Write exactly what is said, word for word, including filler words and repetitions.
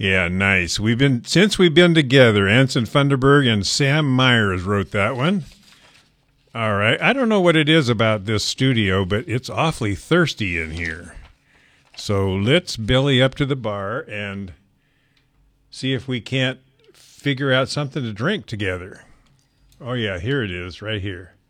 Yeah, nice. We've been since we've been together. Anson Funderburg and Sam Myers wrote that one. All right. I don't know what it is about this studio, but it's awfully thirsty in here. So let's belly up to the bar and see if we can't figure out something to drink together. Oh, yeah, here it is, right here.